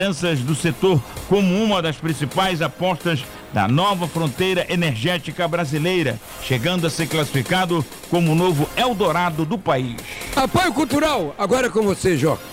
do setor como uma das principais apostas da nova fronteira energética brasileira, chegando a ser classificado como o novo Eldorado do país. Apoio cultural, agora é com você, Jó.